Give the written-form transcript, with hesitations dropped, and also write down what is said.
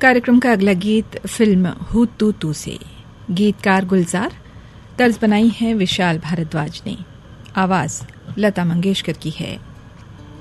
कार्यक्रम का अगला गीत फिल्म हू तू तू से। गीतकार गुलजार, तर्ज बनाई है विशाल भारद्वाज ने, आवाज लता मंगेशकर की है।